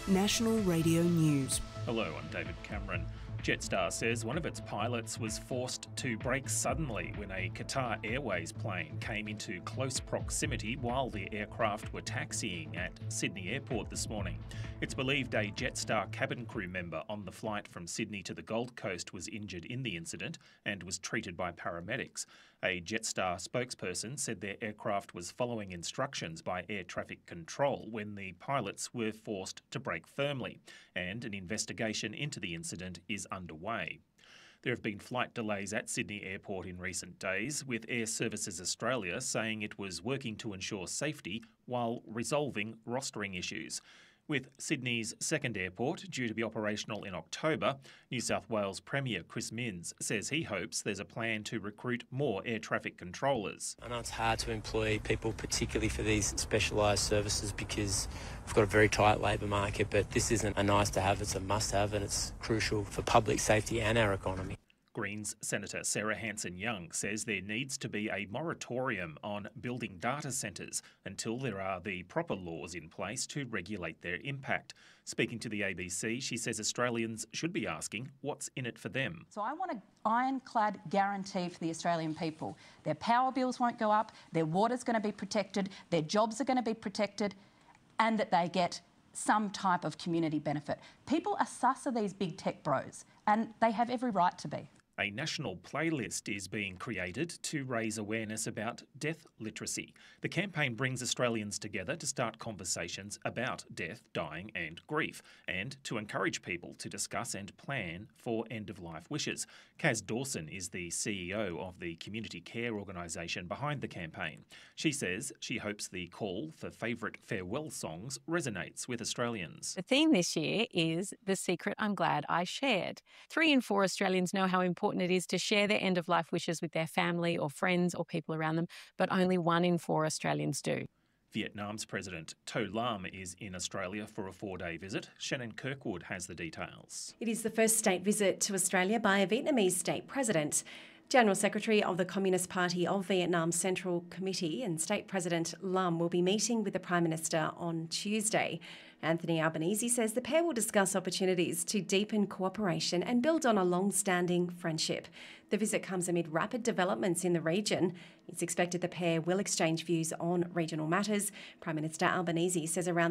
National Radio News. Hello, I'm David Cameron. Jetstar says one of its pilots was forced to brake suddenly when a Qatar Airways plane came into close proximity while the aircraft were taxiing at Sydney Airport this morning. It's believed a Jetstar cabin crew member on the flight from Sydney to the Gold Coast was injured in the incident and was treated by paramedics. A Jetstar spokesperson said their aircraft was following instructions by air traffic control when the pilots were forced to brake firmly, and an investigation into the incident is underway. There have been flight delays at Sydney Airport in recent days, with Air Services Australia saying it was working to ensure safety while resolving rostering issues. With Sydney's second airport due to be operational in October, New South Wales Premier Chris Minns says he hopes there's a plan to recruit more air traffic controllers. I know it's hard to employ people, particularly for these specialised services, because we've got a very tight labour market, but this isn't a nice to have, it's a must have, and it's crucial for public safety and our economy. Greens Senator Sarah Hanson-Young says there needs to be a moratorium on building data centres until there are the proper laws in place to regulate their impact. Speaking to the ABC, she says Australians should be asking what's in it for them. So I want an ironclad guarantee for the Australian people. Their power bills won't go up, their water's going to be protected, their jobs are going to be protected, and that they get some type of community benefit. People are sus of these big tech bros, and they have every right to be. A national playlist is being created to raise awareness about death literacy. The campaign brings Australians together to start conversations about death, dying and grief, and to encourage people to discuss and plan for end-of-life wishes. Kaz Dawson is the CEO of the community care organisation behind the campaign. She says she hopes the call for favourite farewell songs resonates with Australians. The theme this year is The Secret I'm Glad I Shared. 3 in 4 Australians know how important it is to share their end-of-life wishes with their family or friends or people around them, but only 1 in 4 Australians do. Vietnam's President To Lam is in Australia for a 4-day visit. Shannon Kirkwood has the details. It is the first state visit to Australia by a Vietnamese state president. General Secretary of the Communist Party of Vietnam Central Committee and State President Lam will be meeting with the Prime Minister on Tuesday. Anthony Albanese says the pair will discuss opportunities to deepen cooperation and build on a long-standing friendship. The visit comes amid rapid developments in the region. It's expected the pair will exchange views on regional matters. Prime Minister Albanese says around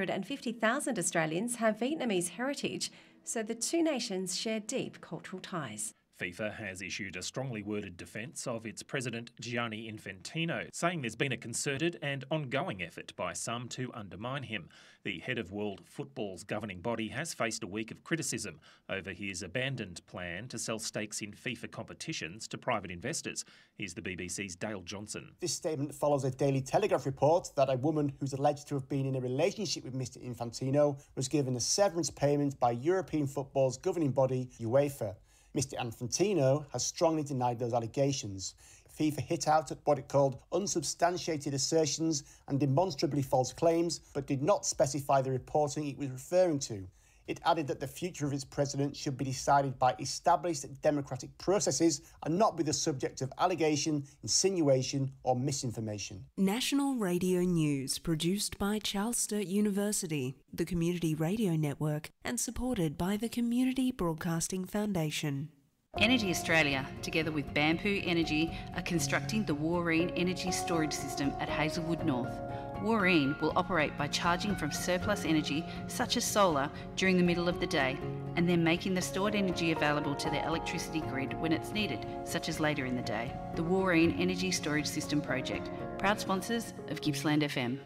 350,000 Australians have Vietnamese heritage, so the two nations share deep cultural ties. FIFA has issued a strongly worded defence of its president Gianni Infantino, saying there's been a concerted and ongoing effort by some to undermine him. The head of World Football's governing body has faced a week of criticism over his abandoned plan to sell stakes in FIFA competitions to private investors. Here's the BBC's Dale Johnson. This statement follows a Daily Telegraph report that a woman who's alleged to have been in a relationship with Mr Infantino was given a severance payment by European football's governing body, UEFA. Mr Infantino has strongly denied those allegations. FIFA hit out at what it called unsubstantiated assertions and demonstrably false claims, but did not specify the reporting it was referring to. It added that the future of its president should be decided by established democratic processes and not be the subject of allegation, insinuation or misinformation. National Radio News, produced by Charles Sturt University, the Community Radio Network, and supported by the Community Broadcasting Foundation. Energy Australia, together with Bamboo Energy, are constructing the Wooreen Energy Storage System at Hazelwood North. Wooreen will operate by charging from surplus energy, such as solar, during the middle of the day, and then making the stored energy available to the electricity grid when it's needed, such as later in the day. The Wooreen Energy Storage System Project, proud sponsors of Gippsland FM.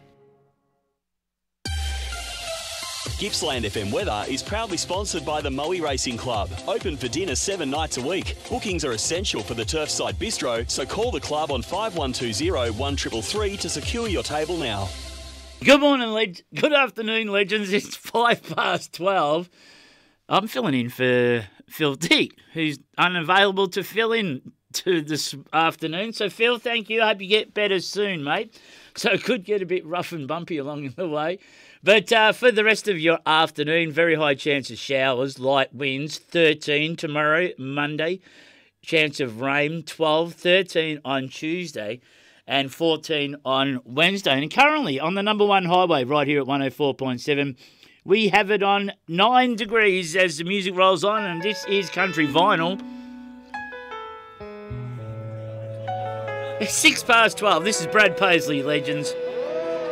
Gippsland FM weather is proudly sponsored by the Moe Racing Club. Open for dinner 7 nights a week. Bookings are essential for the Turfside Bistro, so call the club on 5120 1333 to secure your table now. Good morning, good afternoon, legends. It's 12:05. I'm filling in for Phil Dick, who's unavailable to fill in to this afternoon. So, Phil, thank you. I hope you get better soon, mate. So it could get a bit rough and bumpy along the way. But for the rest of your afternoon, very high chance of showers, light winds, 13 tomorrow, Monday. Chance of rain, 12, 13 on Tuesday, and 14 on Wednesday. And currently on the number 1 highway right here at 104.7, We have it on 9 degrees as the music rolls on, and this is Country Vinyl. It's 12:06. This is Brad Paisley, Legends.